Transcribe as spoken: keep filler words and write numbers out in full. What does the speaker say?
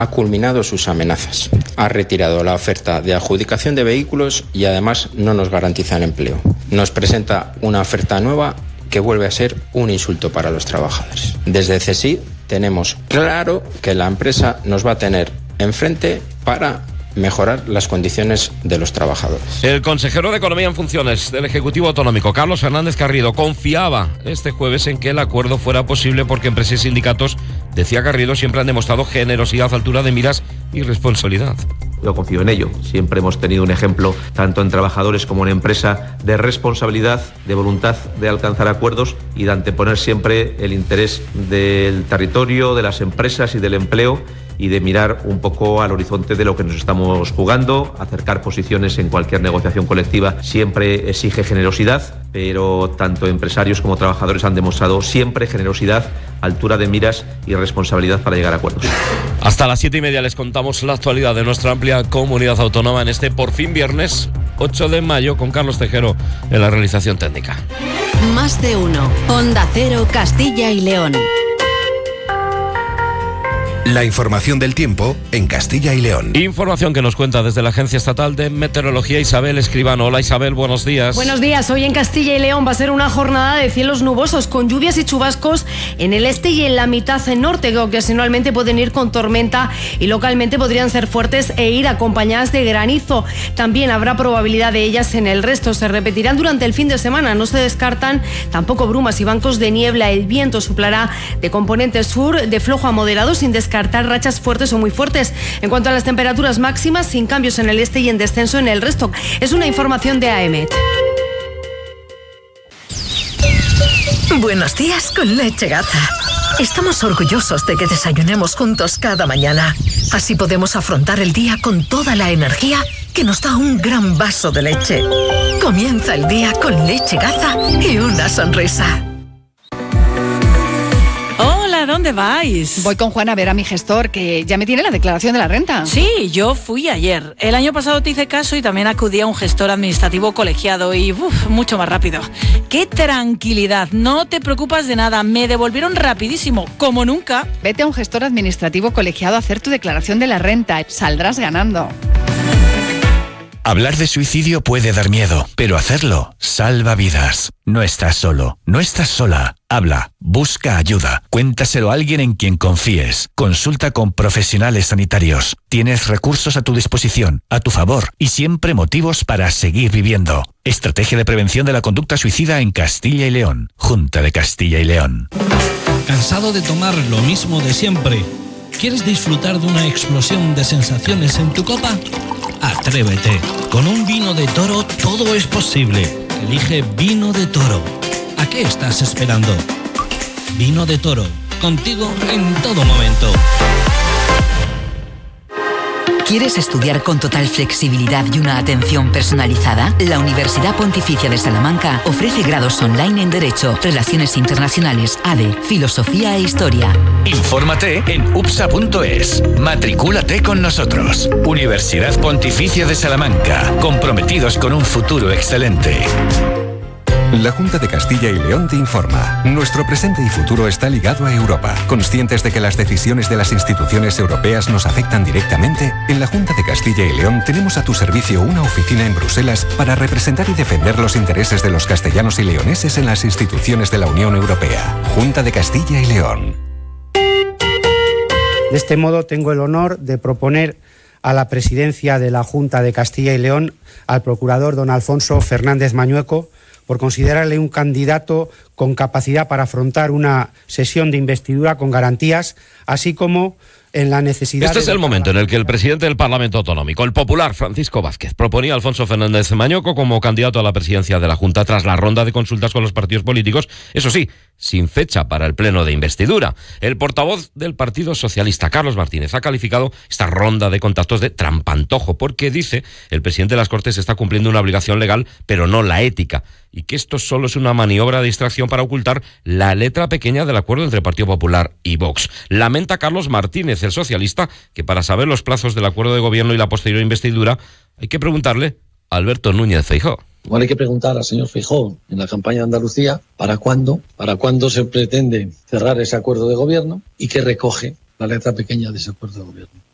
Ha culminado sus amenazas, ha retirado la oferta de adjudicación de vehículos y además no nos garantiza el empleo. Nos presenta una oferta nueva que vuelve a ser un insulto para los trabajadores. Desde C S I tenemos claro que la empresa nos va a tener enfrente para mejorar las condiciones de los trabajadores. El consejero de Economía en funciones del Ejecutivo Autonómico, Carlos Fernández Garrido, confiaba este jueves en que el acuerdo fuera posible porque empresas y sindicatos, decía Garrido, siempre han demostrado generosidad, altura de miras y responsabilidad. Yo confío en ello. Siempre hemos tenido un ejemplo, tanto en trabajadores como en empresa, de responsabilidad, de voluntad de alcanzar acuerdos y de anteponer siempre el interés del territorio, de las empresas y del empleo, y de mirar un poco al horizonte de lo que nos estamos jugando. Acercar posiciones en cualquier negociación colectiva siempre exige generosidad, pero tanto empresarios como trabajadores han demostrado siempre generosidad, altura de miras y responsabilidad para llegar a acuerdos. Hasta las siete y media les contamos la actualidad de nuestra amplia comunidad autónoma en este por fin viernes ocho de mayo con Carlos Tejero en la realización técnica. Más de uno. Onda Cero, Castilla y León. La información del tiempo en Castilla y León. Información que nos cuenta desde la Agencia Estatal de Meteorología Isabel Escribano. Hola Isabel, buenos días. Buenos días. Hoy en Castilla y León va a ser una jornada de cielos nubosos con lluvias y chubascos en el este y en la mitad norte, que ocasionalmente pueden ir con tormenta y localmente podrían ser fuertes e ir acompañadas de granizo. También habrá probabilidad de ellas en el resto. Se repetirán durante el fin de semana. No se descartan tampoco brumas y bancos de niebla. El viento soplará de componente sur de flojo a moderado sin descartar descartar rachas fuertes o muy fuertes. En cuanto a las temperaturas máximas, sin cambios en el este y en descenso en el resto. Es una información de A E M E T. Buenos días con Leche Gaza. Estamos orgullosos de que desayunemos juntos cada mañana. Así podemos afrontar el día con toda la energía que nos da un gran vaso de leche. Comienza el día con Leche Gaza y una sonrisa. Hola, ¿dónde vais? Voy con Juan a ver a mi gestor, que ya me tiene la declaración de la renta. Sí, yo fui ayer. El año pasado te hice caso y también acudí a un gestor administrativo colegiado y uf, mucho más rápido. ¡Qué tranquilidad! No te preocupas de nada. Me devolvieron rapidísimo, como nunca. Vete a un gestor administrativo colegiado a hacer tu declaración de la renta. Saldrás ganando. Hablar de suicidio puede dar miedo, pero hacerlo salva vidas. No estás solo, no estás sola. Habla, busca ayuda, cuéntaselo a alguien en quien confíes. Consulta con profesionales sanitarios. Tienes recursos a tu disposición, a tu favor y siempre motivos para seguir viviendo. Estrategia de prevención de la conducta suicida en Castilla y León. Junta de Castilla y León. ¿Cansado de tomar lo mismo de siempre? ¿Quieres disfrutar de una explosión de sensaciones en tu copa? Atrévete. Con un vino de Toro todo es posible. Elige Vino de Toro. ¿A qué estás esperando? Vino de Toro. Contigo en todo momento. ¿Quieres estudiar con total flexibilidad y una atención personalizada? La Universidad Pontificia de Salamanca ofrece grados online en Derecho, Relaciones Internacionales, A D E, Filosofía e Historia. Infórmate en U P S A punto es. Matricúlate con nosotros. Universidad Pontificia de Salamanca. Comprometidos con un futuro excelente. La Junta de Castilla y León te informa. Nuestro presente y futuro está ligado a Europa. Conscientes de que las decisiones de las instituciones europeas nos afectan directamente, en la Junta de Castilla y León tenemos a tu servicio una oficina en Bruselas para representar y defender los intereses de los castellanos y leoneses en las instituciones de la Unión Europea. Junta de Castilla y León. De este modo tengo el honor de proponer a la presidencia de la Junta de Castilla y León al procurador don Alfonso Fernández Mañueco, por considerarle un candidato con capacidad para afrontar una sesión de investidura con garantías, así como en la necesidad... Este es el momento en el que el presidente del Parlamento Autonómico, el popular Francisco Vázquez, proponía a Alfonso Fernández Mañueco como candidato a la presidencia de la Junta tras la ronda de consultas con los partidos políticos, eso sí, sin fecha para el pleno de investidura. El portavoz del Partido Socialista, Carlos Martínez, ha calificado esta ronda de contactos de trampantojo porque, dice, el presidente de las Cortes está cumpliendo una obligación legal, pero no la ética, y que esto solo es una maniobra de distracción para ocultar la letra pequeña del acuerdo entre Partido Popular y Vox. Lamenta Carlos Martínez, el socialista, que para saber los plazos del acuerdo de gobierno y la posterior investidura hay que preguntarle a Alberto Núñez Feijóo. Igual hay que preguntar al señor Feijóo en la campaña de Andalucía para cuándo, para cuándo se pretende cerrar ese acuerdo de gobierno y qué recoge la letra pequeña de ese acuerdo de gobierno.